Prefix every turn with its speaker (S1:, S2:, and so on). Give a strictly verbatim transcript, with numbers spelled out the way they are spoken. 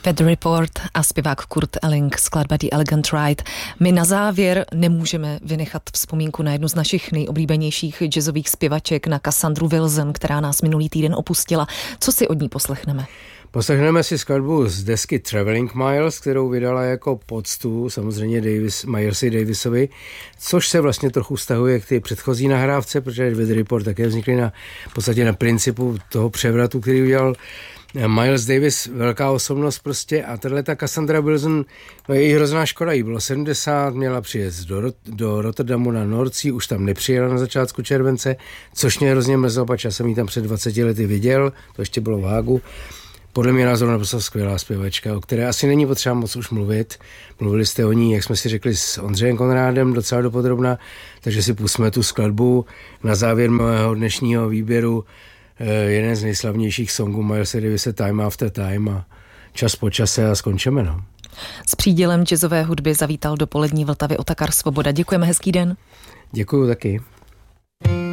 S1: Weather Report a zpěvák Kurt Elling, skladba The Elegant Ride. My na závěr nemůžeme vynechat vzpomínku na jednu z našich nejoblíbenějších jazzových zpěvaček, na Cassandru Wilson, která nás minulý týden opustila. Co si od ní poslechneme?
S2: Poslechneme si skladbu z desky Traveling Miles, kterou vydala jako poctu samozřejmě Davis, Milesi Davisovi, což se vlastně trochu vztahuje k té předchozí nahrávce, protože Weather Report také vznikly na, v podstatě na principu toho převratu, který udělal Miles Davis, velká osobnost prostě, a tato Cassandra Wilson, no je jí hrozná škoda, jí bylo sedmdesát, měla přijet do, do Rotterdamu na Nordsee, už tam nepřijela na začátku července, což mě hrozně mrzelo, protože já jsem jí tam před dvaceti lety viděl, to ještě bylo v Hágu. Podle mě názoru naprosto skvělá zpěvačka, o které asi není potřeba moc už mluvit. Mluvili jste o ní, jak jsme si řekli, s Ondřejem Konrádem docela dopodrobna, takže si pustíme tu skladbu na závěr mého dnešního výběru. Jeden z nejslavnějších songů Milese Davise, Time After Time, a čas po čase a skončíme. No.
S1: S přídělem jazzové hudby zavítal do Polední Vltavy Otakar Svoboda. Děkujeme, hezký den.
S2: Děkuju taky.